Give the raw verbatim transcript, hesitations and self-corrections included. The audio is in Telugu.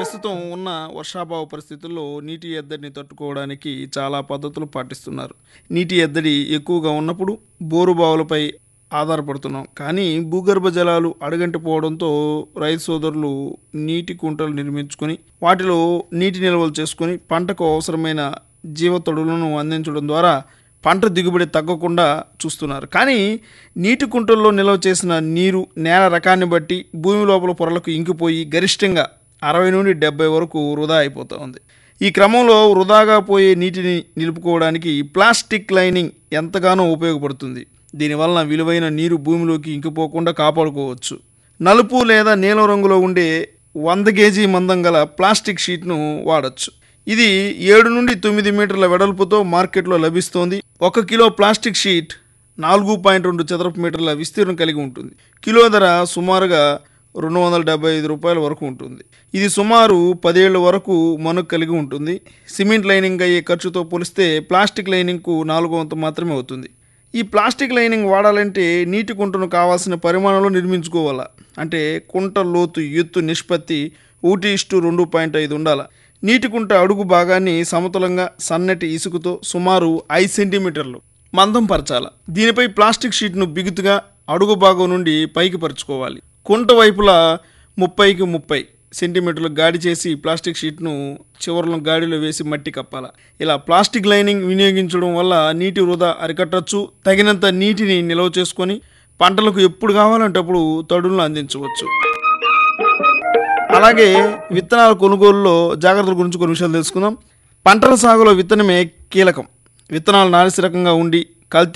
ప్రస్తుతం ఉన్న వర్షాభావ పరిస్థితుల్లో నీటి ఎద్దడిని తట్టుకోవడానికి చాలా పద్ధతులు పాటిస్తున్నారు. నీటి ఎద్దడి ఎక్కువగా ఉన్నప్పుడు బోరు బావులపై ఆధారపడుతున్నాం. కానీ భూగర్భ జలాలు అడుగంటిపోవడంతో రైతు సోదరులు నీటి కుంటలు నిర్మించుకొని వాటిలో నీటి నిల్వలు చేసుకొని పంటకు అవసరమైన జీవతొడులను అందించడం ద్వారా పంట దిగుబడి తగ్గకుండా చూస్తున్నారు. కానీ నీటి కుంటల్లో నిల్వ చేసిన నీరు నేల రకాన్ని బట్టి భూమి లోపల పొరలకు ఇంకిపోయి గరిష్టంగా అరవై నుండి డెబ్బై వరకు వృధా అయిపోతూ ఉంది. ఈ క్రమంలో వృధాగా పోయే నీటిని నిలుపుకోవడానికి ప్లాస్టిక్ లైనింగ్ ఎంతగానో ఉపయోగపడుతుంది. దీనివలన విలువైన నీరు భూమిలోకి ఇంకిపోకుండా కాపాడుకోవచ్చు. నలుపు లేదా నీలం రంగులో ఉండే వంద కేజీ మందం గల ప్లాస్టిక్ షీట్ను వాడచ్చు. ఇది ఏడు నుండి తొమ్మిది మీటర్ల వెడల్పుతో మార్కెట్లో లభిస్తోంది. ఒక కిలో ప్లాస్టిక్ షీట్ నాలుగు పాయింట్ రెండు చదరపు మీటర్ల విస్తీర్ణం కలిగి ఉంటుంది. కిలో ధర సుమారుగా రెండు వందల డెబ్బై ఐదు రూపాయల వరకు ఉంటుంది. ఇది సుమారు పదేళ్ల వరకు మనుగడ కలిగి ఉంటుంది. సిమెంట్ లైనింగ్ అయ్యే ఖర్చుతో పోలిస్తే ప్లాస్టిక్ లైనింగ్కు నాలుగో వంతు మాత్రమే అవుతుంది. ఈ ప్లాస్టిక్ లైనింగ్ వాడాలంటే నీటి కుంటను కావాల్సిన పరిమాణంలో నిర్మించుకోవాలా. అంటే కుంట లోతు ఎత్తు నిష్పత్తి ఒకటి ఇష్టు రెండు పాయింట్ ఐదు ఉండాలి. నీటి కుంట అడుగు భాగాన్ని సమతలంగా సన్నటి ఇసుకతో సుమారు ఐదు సెంటీమీటర్లు మందం పరచాలి. దీనిపై ప్లాస్టిక్ షీట్ను బిగుతుగా అడుగు భాగం నుండి పైకి పరుచుకోవాలి. కుంట వైపులా ముప్పైకి ముప్పై సెంటీమీటర్లు గాడి చేసి ప్లాస్టిక్ షీట్ను చివరలను గాడిలో వేసి మట్టి కప్పాలి. ఇలా ప్లాస్టిక్ లైనింగ్ వినియోగించడం వల్ల నీటి వృధా అరికట్టచ్చు. తగినంత నీటిని నిల్వ చేసుకొని పంటలకు ఎప్పుడు కావాలంటే అప్పుడు తడులను అందించవచ్చు. అలాగే విత్తనాల కొనుగోలులో జాగ్రత్తల గురించి కొన్ని విషయాలు తెలుసుకుందాం. పంటల సాగులో విత్తనమే కీలకం. విత్తనాలు నాసిరకంగా ఉండి కల్తీ